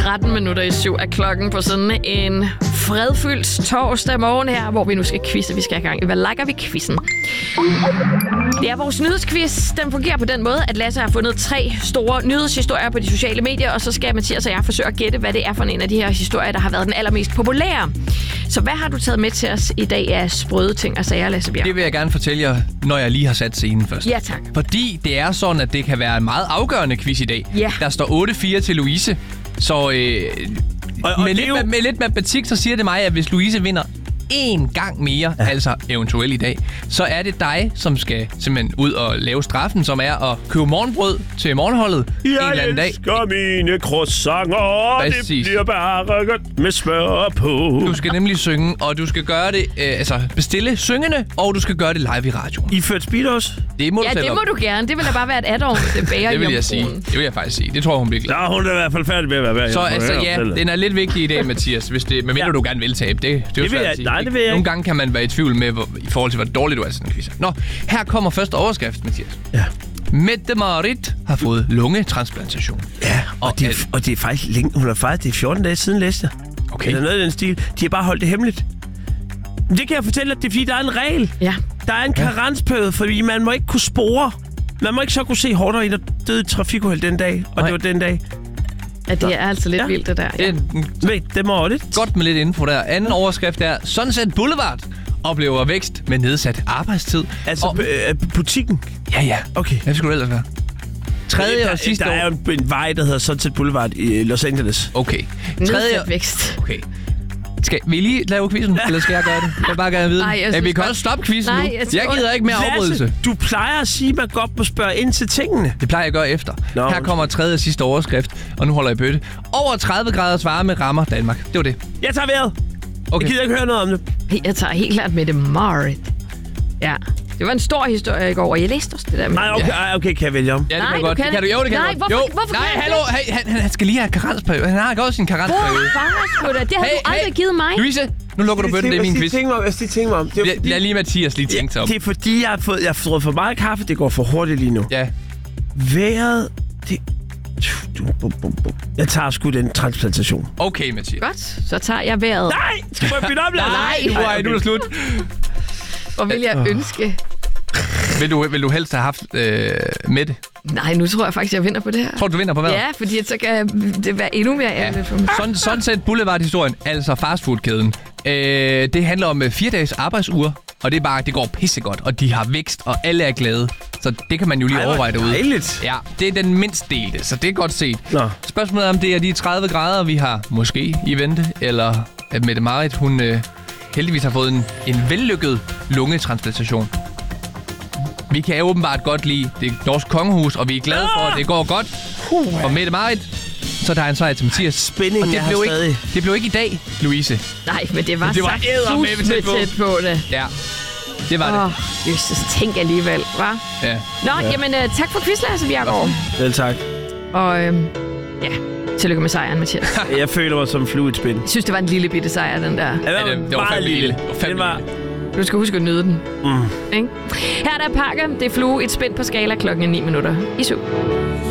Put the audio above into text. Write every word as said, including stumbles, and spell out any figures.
tretten minutter i syv af klokken på sådan en fredfyldt torsdag morgen her, hvor vi nu skal quizze. Vi skal i gang. Hvad liker vi quizzen? Det er vores nyhedsquiz. Den fungerer på den måde, at Lasse har fundet tre store nyhedshistorier på de sociale medier, og så skal Mathias og jeg forsøge at gætte, hvad det er for en af de her historier, der har været den allermest populære. Så hvad har du taget med til os i dag af sprøde ting og sager, Lasse Bjerg? Det vil jeg gerne fortælle jer, når jeg lige har sat scenen først. Ja, tak. Fordi det er sådan, at det kan være en meget afgørende quiz i dag. Ja. Der står otte fire til Louise, så øh, og, og med, lidt, jo... med, med lidt matematik, så siger det mig, at hvis Louise vinder en gang mere, ja. altså eventuelt i dag, så er det dig, som skal simpelthen ud og lave straffen, som er at købe morgenbrød til morgenholdet jeg en eller anden dag. Jeg elsker mine croissanter, og det bliver bare godt med smør på. Du skal nemlig synge, og du skal gøre det, øh, altså bestille syngende, og du skal gøre det live i radioen. I ført speedos? Det må ja, du det må op. du gerne. Det vil da bare være et add-on tilbage. Det vil jeg sige. Det vil jeg faktisk sige. Det tror jeg, hun bliver glad. Ja, hun er i hvert fald færdig med at være værd. Så altså, ja, den er lidt vigtig i dag, Mathias, hvis det, medmindre ja. du gerne vil tabe. Det, det er jo det vil jeg, nej, det vil jeg Nogle gange kan man være i tvivl med, hvor, i forhold til, hvor dårligt du er sådan en quiz. Nå, her kommer første overskrift, Mathias. Ja. Mette Marit har fået lungetransplantation. Ja, og, og, det, at, og det er faktisk længe. Hun har faktisk det er fjorten dage siden, læste jeg. Okay. Eller noget i den stil. De har bare holdt det hemmeligt. Det kan jeg fortælle dig, det er fordi, der er en regel. Ja. Der er en ja. karensperiode, fordi man må ikke kunne spore. Man må ikke så kunne se hårdere i, der døde trafikuheld den dag, og Nej. det var den dag. Ja, det er altså lidt ja. vildt, det der. Ja. Det, Ved, det må det. godt med lidt info der. Anden overskrift er, Sunset Boulevard oplever vækst med nedsat arbejdstid. Altså og, øh, butikken? Ja, ja. Okay. Hvad skulle det ellers være? Tredje der, og sidste Der år. er jo en, en vej, der hedder Sunset Boulevard i Los Angeles. Okay. Tredje vækst. Okay. Skal vi lige lave quizzen, ja. eller skal jeg gøre det? Jeg vil bare gerne vide. Nej, jeg ja, vi kan bare... også stoppe quizzen Nej, nu. jeg, Jeg gider ikke mere afbrydelse. Lasse, du plejer at sige, at man godt må spørge ind til tingene. Det plejer jeg at gøre efter. Nå, Her kommer tredje og sidste overskrift, og nu holder jeg bøtte. Over tredive graders varme rammer Danmark. Det var det. Jeg tager vejret. Okay. Jeg gider ikke høre noget om det. Jeg tager helt klart med det Marit. Ja. Det var en stor historie i går, og jeg læste også det der med. Nej, okay, ja. okay, kan jeg vælge om? Ja, det Nej, kan du godt. kan Det kan du. Jo, det kan Nej, du. hvorfor- Jo. hvorfor Nej, kan hallo. jeg Hey, han, han skal lige have karensperiode. Han har ikke også sin karensperiode. Hvor det? Det havde Hey, du aldrig hey. givet mig. Louise, nu lukker du bøtten. Det er min quiz. Jeg skal tænke mig om. Det er Lad, fordi, lad lige Mathias lige tænke sig om. det er fordi, jeg har fået, jeg har fået for meget kaffe. Det går for hurtigt lige nu. Ja. Vejret, det... Jeg tager sgu den transplantation. Okay, Mathias. Godt, så tager jeg vejret. Nej! Skal jeg bytte om, Lasse? Nej. Nu er, nu er det slut. Hvor vil jeg ønske? Vil du, vil du helst have haft øh, Mette? Nej, nu tror jeg faktisk, jeg vinder på det her. Tror du, du vinder på hvad? Ja, fordi så kan det være endnu mere ærligt for mig. Sun, Sunset Boulevard-historien, altså fastfood-kæden, øh, det handler om fire dages arbejdsuger, og det er bare, det går pissegodt, og de har vækst, og alle er glade. Så det kan man jo lige Ej, hvor overveje derude. dejligt. Ja, det er den mindst delte, så det er godt set. Nå. Spørgsmålet er, om det er de tredive grader, vi har måske i vente, eller at Mette Marit, hun øh, heldigvis har fået en, en vellykket lungetransplantation. Vi kan åbenbart godt lide det norske kongehus, og vi er glade for, at det går godt. Og Mette Marit, så der er en sejr til Mathias. Spændingen og det er blev, her ikke, stadig. det blev ikke i dag, Louise. Nej, men det var, Det var sagt eddermame sus med tæt på. tæt på det. Ja, det var Åh, det. oh, Jesus, tænk alligevel, hva'? Ja. Nå, ja. jamen uh, tak for quiz, Lasse Bjergård. Vel tak. Og øhm, ja, tillykke med sejren, Mathias. Jeg føler mig som fluidspind. Jeg synes, det var en lille bitte sejr, den der. Ja, Ja, det, det var fandme lille. Det var Det fandme var... lille. Du skal huske at nyde den. Mm. Ikke? Her er der pakke. Det er flue et spænd på skala klokken ni minutter i syv.